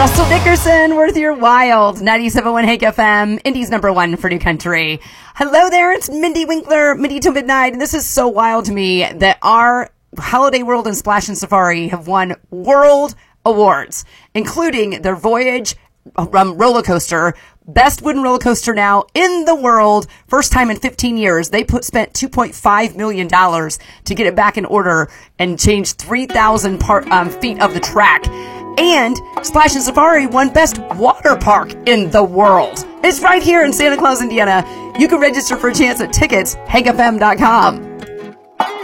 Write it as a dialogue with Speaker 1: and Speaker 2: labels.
Speaker 1: Russell Dickerson, Worth Your Wild, 97.1 Hank FM, Indy's #1 for New Country. Hello there, it's Mindy Winkler, Mindy till Midnight, and this is so wild to me that our Holiday World and Splash and Safari have won world awards, including their Voyage roller coaster, best wooden roller coaster now in the world, first time in 15 years. They spent $2.5 million to get it back in order and change 3,000 feet of the track. And Splash and Safari won Best Water Park in the world. It's right here in Santa Claus, Indiana. You can register for a chance at tickets, hankfm.com.